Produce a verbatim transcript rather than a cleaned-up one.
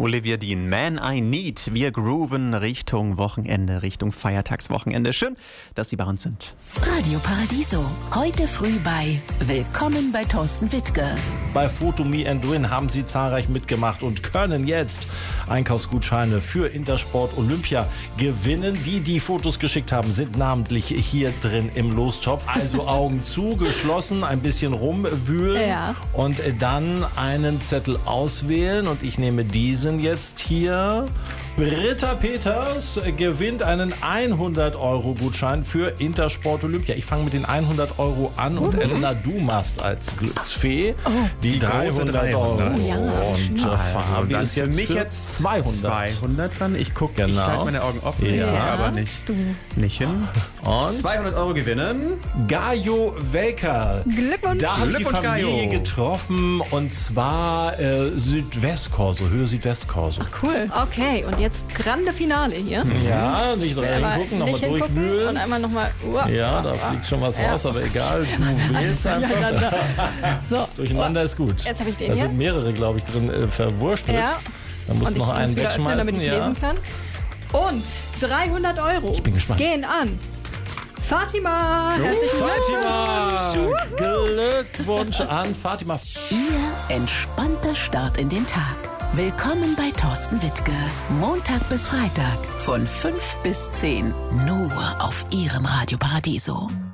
Olivia Dean, Man I Need. Wir grooven Richtung Wochenende, Richtung Feiertagswochenende. Schön, dass Sie bei uns sind. Radio Paradiso, heute früh bei Willkommen bei Thorsten Wittke. Bei Photo Me and Win haben Sie zahlreich mitgemacht und können jetzt Einkaufsgutscheine für Intersport Olympia gewinnen. Die, die Fotos geschickt haben, sind namentlich hier drin im Lostopf. Also Augen zu, geschlossen, ein bisschen rumwühlen Ja. und dann einen Zettel auswählen. Und ich nehme diesen jetzt hier. Britta Peters gewinnt einen hundert-Euro-Gutschein für Intersport Olympia. Ich fange mit den hundert Euro an und Mhm. Elena, du machst als Glücksfee die große dreihundert Euro. dreihundert. Ja, und schön. äh, Fabi dann ist für jetzt mich für jetzt zweihundert. zweihundert dann. Ich gucke, ich Genau. halte meine Augen offen, Ja. ich gucke aber nicht, nicht hin. Und zweihundert Euro gewinnen. Gajo Welker. Glückwunsch. Da habe ich die Glückwunsch, Familie Gajo. getroffen und zwar äh, Südwestkorso, Höhe Südwestkorso. Cool. Okay, und jetzt grande Finale hier. Ja, nicht Aber reingucken, nochmal nicht hingucken durchwühlen. und einmal nochmal. Uh, Ja, da fliegt schon was Ja. raus, aber egal, du wählst einfach. durcheinander. So. Durcheinander ist gut. Jetzt habe ich den Da hier. sind mehrere, glaube ich, drin äh, verwurschtelt. Ja. Da musst Und du noch ich einen muss wieder öffnen, wegschmeißen. damit ich Ja. lesen kann. Und dreihundert Euro Ich bin gespannt. gehen an Fatima. Herzlichen Fatima! Glückwunsch. Glückwunsch an Fatima. Ihr entspannter Start in den Tag. Willkommen bei Thorsten Wittke. Montag bis Freitag von fünf bis zehn. Nur auf Ihrem Radio Paradiso.